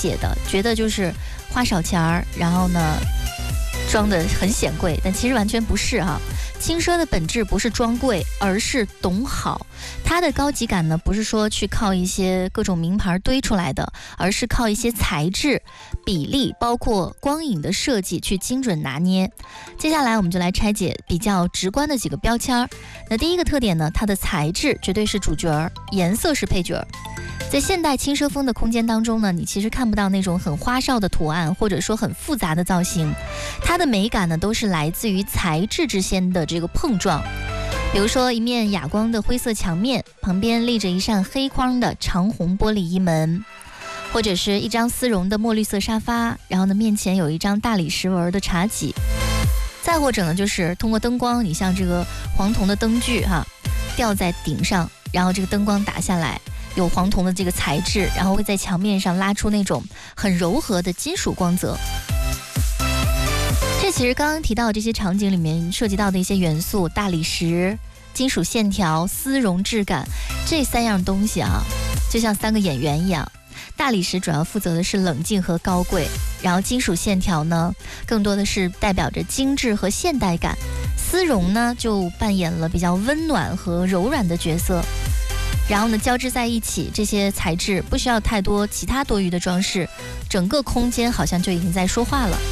写的，觉得就是花少钱儿，然后呢装得很显贵，但其实完全不是哈。轻奢的本质不是装贵，而是懂好。它的高级感呢，不是说去靠一些各种名牌堆出来的，而是靠一些材质、比例，包括光影的设计去精准拿捏。接下来我们就来拆解比较直观的几个标签。那第一个特点呢，它的材质绝对是主角，颜色是配角。在现代轻奢风的空间当中呢，你其实看不到那种很花哨的图案，或者说很复杂的造型，它的美感呢都是来自于材质之间的这个碰撞。比如说一面哑光的灰色墙面，旁边立着一扇黑框的长红玻璃衣门，或者是一张丝绒的墨绿色沙发，然后呢面前有一张大理石纹的茶几。再或者呢，就是通过灯光，你像这个黄铜的灯具吊在顶上，然后这个灯光打下来，有黄铜的这个材质，然后会在墙面上拉出那种很柔和的金属光泽。这其实刚刚提到这些场景里面涉及到的一些元素，大理石、金属线条、丝绒质感，这三样东西就像三个演员一样。大理石主要负责的是冷静和高贵，然后金属线条呢，更多的是代表着精致和现代感，丝绒呢就扮演了比较温暖和柔软的角色。然后呢，交织在一起，这些材质不需要太多其他多余的装饰，整个空间好像就已经在说话了。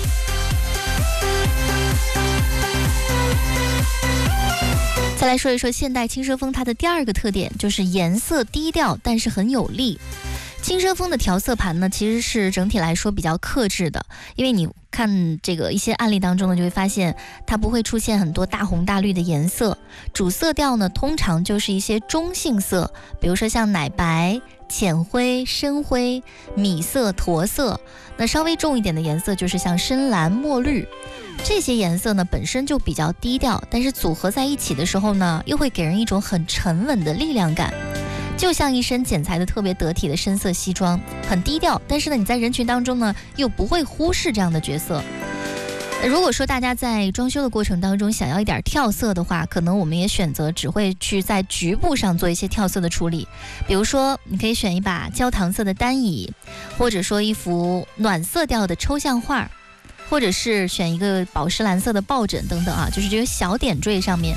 再来说一说现代轻奢风，它的第二个特点就是颜色低调，但是很有力。轻奢风的调色盘呢，其实是整体来说比较克制的，因为你看这个一些案例当中呢，就会发现它不会出现很多大红大绿的颜色，主色调呢通常就是一些中性色，比如说像奶白、浅灰、深灰、米色、驼色。那稍微重一点的颜色就是像深蓝、墨绿。这些颜色呢本身就比较低调，但是组合在一起的时候呢，又会给人一种很沉稳的力量感。就像一身剪裁的特别得体的深色西装，很低调，但是呢你在人群当中呢又不会忽视这样的角色。如果说大家在装修的过程当中想要一点跳色的话，可能我们也选择只会去在局部上做一些跳色的处理，比如说你可以选一把焦糖色的单椅，或者说一幅暖色调的抽象画，或者是选一个宝石蓝色的抱枕等等就是这个小点缀上面。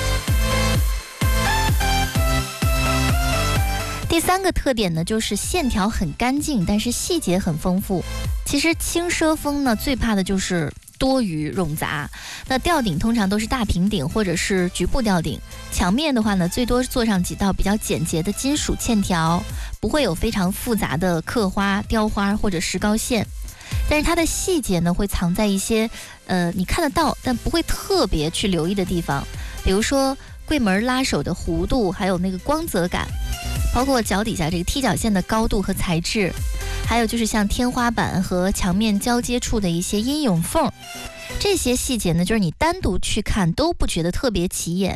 第三个特点呢，就是线条很干净，但是细节很丰富。其实轻奢风呢，最怕的就是多余冗杂。那吊顶通常都是大平顶或者是局部吊顶，墙面的话呢，最多做上几道比较简洁的金属线条，不会有非常复杂的刻花、雕花或者石膏线。但是它的细节呢，会藏在一些你看得到但不会特别去留意的地方，比如说柜门拉手的弧度，还有那个光泽感，包括脚底下这个踢脚线的高度和材质，还有就是像天花板和墙面交接处的一些阴影缝，这些细节呢，就是你单独去看都不觉得特别起眼，